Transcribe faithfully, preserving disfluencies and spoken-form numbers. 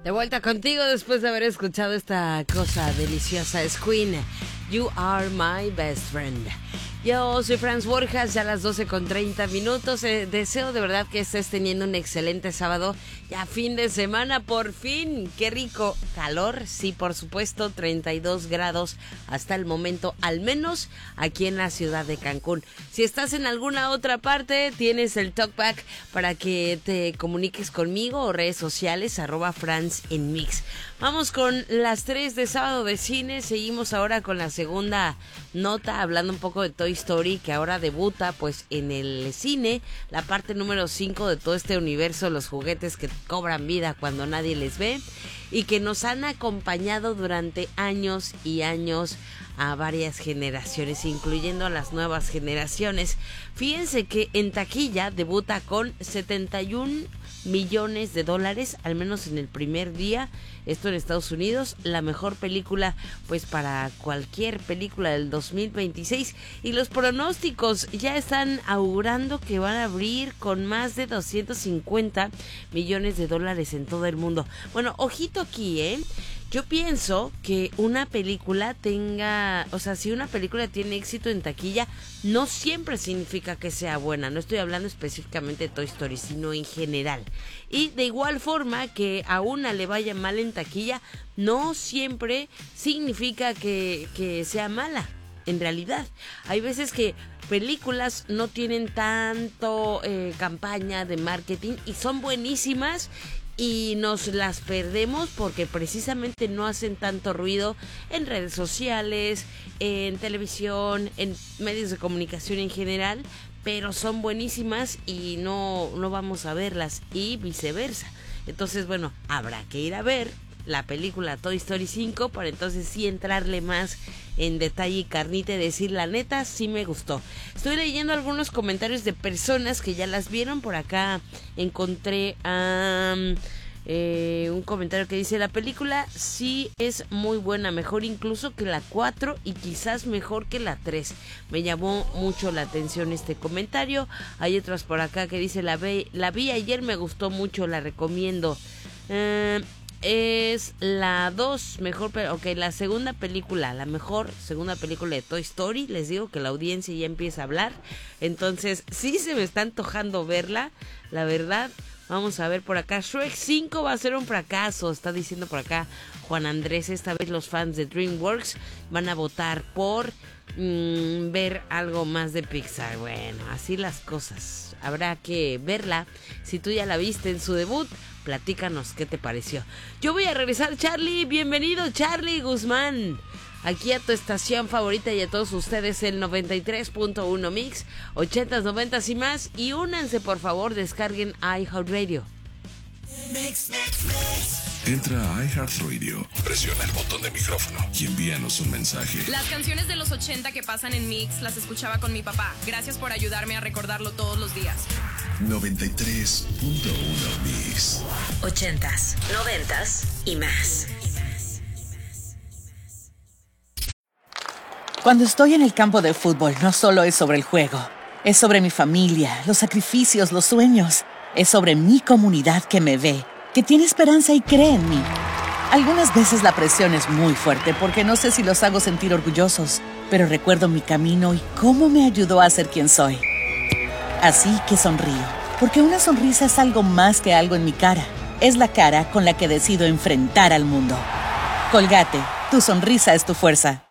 De vuelta contigo después de haber escuchado esta cosa deliciosa. Es Queen, You Are My Best Friend. Yo soy Franz Borjas, ya a las doce con treinta minutos. Eh, deseo de verdad que estés teniendo un excelente sábado. Ya fin de semana, por fin. Qué rico calor, sí, por supuesto, treinta y dos grados hasta el momento, al menos aquí en la ciudad de Cancún. Si estás en alguna otra parte, tienes el talkback para que te comuniques conmigo o redes sociales, arroba Franz en Mix. Vamos con las tres de sábado de cine. Seguimos ahora con la segunda nota, hablando un poco de Toy Story, que ahora debuta pues en el cine, la parte número cinco de todo este universo, los juguetes que cobran vida cuando nadie les ve y que nos han acompañado durante años y años a varias generaciones, incluyendo a las nuevas generaciones. Fíjense que en taquilla debuta con setenta y un millones de dólares, al menos en el primer día, esto en Estados Unidos, la mejor película pues para cualquier película del dos mil veintiséis, y los pronósticos ya están augurando que van a abrir con más de doscientos cincuenta millones de dólares en todo el mundo. Bueno, ojito aquí, ¿eh? Yo pienso que una película tenga, o sea, si una película tiene éxito en taquilla, no siempre significa que sea buena. No estoy hablando específicamente de Toy Story, sino en general. Y de igual forma que a una le vaya mal en taquilla, no siempre significa que, que sea mala. En realidad, hay veces que películas no tienen tanto eh, campaña de marketing y son buenísimas, y nos las perdemos porque precisamente no hacen tanto ruido en redes sociales, en televisión, en medios de comunicación en general, pero son buenísimas y no, no vamos a verlas, y viceversa. Entonces, bueno, habrá que ir a ver la película Toy Story cinco para entonces sí entrarle más en detalle y carnita y decir la neta, sí me gustó. Estoy leyendo algunos comentarios de personas que ya las vieron. Por acá encontré um, eh, un comentario que dice: la película sí es muy buena, mejor incluso que la cuatro y quizás mejor que la tres. Me llamó mucho la atención este comentario. Hay otras por acá que dice: la, ve, la vi ayer, me gustó mucho, la recomiendo. Eh... Es la dos mejor, ok, la segunda película, la mejor segunda película de Toy Story. Les digo que la audiencia ya empieza a hablar, entonces sí se me está antojando verla, la verdad. Vamos a ver por acá, Shrek cinco va a ser un fracaso, está diciendo por acá Juan Andrés. Esta vez los fans de DreamWorks van a votar por mmm, ver algo más de Pixar. Bueno, así las cosas, habrá que verla. Si tú ya la viste en su debut, platícanos qué te pareció. Yo voy a regresar, Charlie. Bienvenido, Charlie Guzmán, aquí a tu estación favorita y a todos ustedes, el noventa y tres punto uno Mix, ochentas, noventas y más. Y únanse, por favor, descarguen iHeartRadio. Mix, mix, mix. Entra a iHeartRadio, presiona el botón de micrófono y envíanos un mensaje. Las canciones de los ochenta que pasan en Mix las escuchaba con mi papá. Gracias por ayudarme a recordarlo todos los días. noventa y tres punto uno Mix. Ochentas, noventas y más. Cuando estoy en el campo de fútbol, no solo es sobre el juego. Es sobre mi familia, los sacrificios, los sueños. Es sobre mi comunidad que me ve, que tiene esperanza y cree en mí. Algunas veces la presión es muy fuerte porque no sé si los hago sentir orgullosos, pero recuerdo mi camino y cómo me ayudó a ser quien soy. Así que sonrío, porque una sonrisa es algo más que algo en mi cara. Es la cara con la que decido enfrentar al mundo. Colgate, tu sonrisa es tu fuerza.